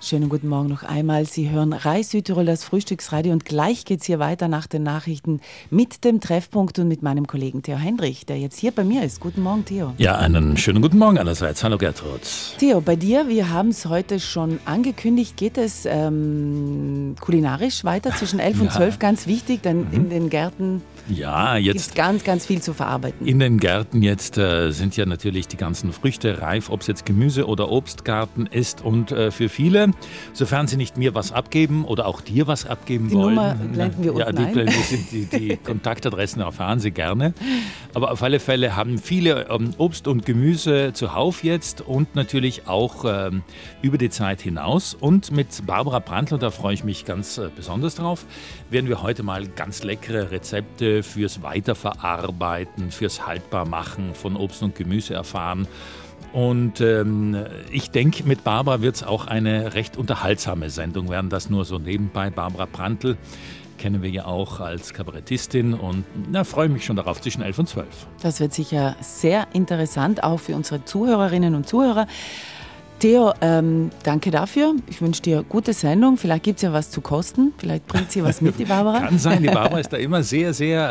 Schönen guten Morgen noch einmal. Sie hören Rai Südtirol, das Frühstücksradio, und gleich geht es hier weiter nach den Nachrichten mit dem Treffpunkt und mit meinem Kollegen Theo Hendrich, der jetzt hier bei mir ist. Guten Morgen, Theo. Ja, einen schönen guten Morgen allerseits. Hallo Gertrud. Theo, bei dir, wir haben es heute schon angekündigt, geht es kulinarisch weiter zwischen 11 und 12, ganz wichtig, denn in den Gärten gibt es ganz, ganz viel zu verarbeiten. In den Gärten jetzt sind ja natürlich die ganzen Früchte reif, ob es jetzt Gemüse- oder Obstgarten ist, und für viele, sofern sie nicht mir was abgeben oder auch dir was abgeben die wollen. Nummer blenden wir unten ein. Die Kontaktadressen erfahren Sie gerne. Aber auf alle Fälle haben viele Obst und Gemüse zuhauf jetzt und natürlich auch über die Zeit hinaus. Und mit Barbara Prantl, da freue ich mich ganz besonders drauf, werden wir heute mal ganz leckere Rezepte fürs Weiterverarbeiten, fürs Haltbarmachen von Obst und Gemüse erfahren. Und ich denke, mit Barbara wird es auch eine recht unterhaltsame Sendung werden. Das nur so nebenbei. Barbara Prantl kennen wir ja auch als Kabarettistin und freue mich schon darauf, zwischen 11 und 12. Das wird sicher sehr interessant, auch für unsere Zuhörerinnen und Zuhörer. Theo, danke dafür. Ich wünsche dir gute Sendung. Vielleicht gibt es ja was zu kosten. Vielleicht bringt sie was mit, die Barbara. Kann sein, die Barbara ist da immer sehr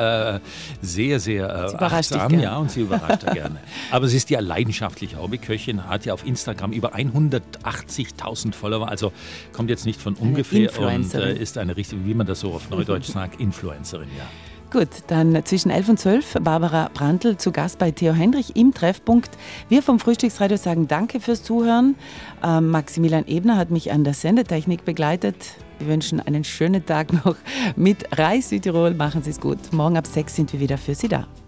achtsam, ja, und sie überrascht da gerne. Aber sie ist ja leidenschaftliche Hobbyköchin, hat ja auf Instagram über 180.000 Follower, also kommt jetzt nicht von ungefähr und ist eine richtige, wie man das so auf Neudeutsch sagt, Influencerin, ja. Gut, dann zwischen 11 und 12 Barbara Prantl zu Gast bei Theo Hendrich im Treffpunkt. Wir vom Frühstücksradio sagen danke fürs Zuhören. Maximilian Ebner hat mich an der Sendetechnik begleitet. Wir wünschen einen schönen Tag noch mit Rai Südtirol. Machen Sie es gut. Morgen ab 6 sind wir wieder für Sie da.